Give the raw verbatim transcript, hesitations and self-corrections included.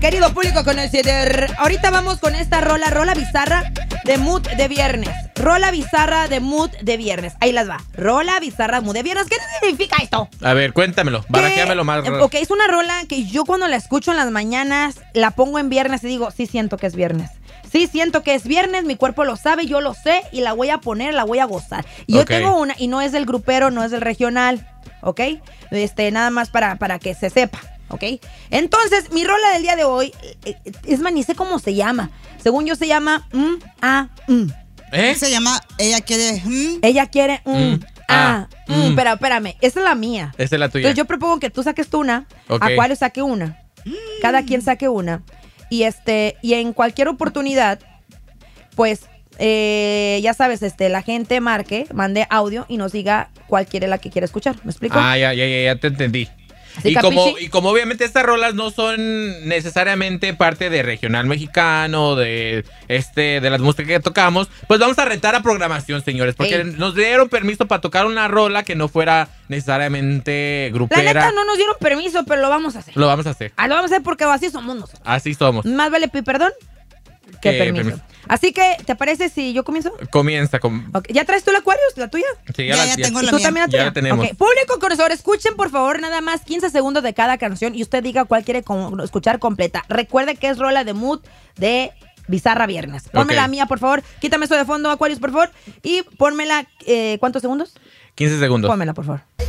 Querido público conocedor, ahorita vamos con esta rola, rola bizarra de mood de viernes. Rola bizarra de mood de viernes. Ahí las va. Rola bizarra mood de viernes. ¿Qué significa esto? A ver, cuéntamelo. Barajeamelo más. Ok, es una rola que yo cuando la escucho en las mañanas, la pongo en viernes y digo, sí siento que es viernes. Sí siento que es viernes, mi cuerpo lo sabe, yo lo sé y la voy a poner, la voy a gozar. Y yo Ok. tengo una, y no es del grupero, no es del regional, ¿ok? Este, nada más para, para que se sepa. ¿Ok? Entonces, mi rola del día de hoy, eh, es más, ni sé cómo se llama. Según yo se llama mm, ah, mm. ¿Eh? Se llama Ella quiere... mm. Ella quiere mm, Mm, ah, ah, mm. mm. Pero espérame, esa es la mía. Esa es la tuya. Entonces yo propongo que tú saques tú una, Ok. Acuario saque una, cada quien saque una. Y este, y en cualquier oportunidad, pues, eh, ya sabes, este, la gente marque, mande audio y nos diga cuál quiere la que quiere escuchar. ¿Me explico? Ah, ya, ya, ya, ya te entendí. ¿Sí, Y como, capichi? y como obviamente estas rolas no son necesariamente parte de regional mexicano, de este, de las músicas que tocamos, pues vamos a retar a programación, señores, porque Ey. nos dieron permiso para tocar una rola que no fuera necesariamente La grupera. neta no nos dieron permiso, pero lo vamos a hacer. Lo vamos a hacer. Ah, lo vamos a hacer porque así somos nosotros. Así somos. Más vale pedir perdón que Que permiso. permiso. Así que, ¿te parece si yo comienzo? Comienza con... Ok, ¿ya traes tú el Acuario? ¿La tuya? Sí, Ya, la- ya tengo ¿Y la tú mía. también la Ya tuya? la tenemos. Ok, público conocedor, escuchen por favor nada más quince segundos de cada canción y usted diga cuál quiere con- escuchar completa. Recuerde que es rola de mood de Bizarra Viernes. Ponme Ok. la mía, por favor. Quítame eso de fondo, Aquarius, por favor. Y pónmela, eh, ¿cuántos segundos? quince segundos. Pónmela, por favor.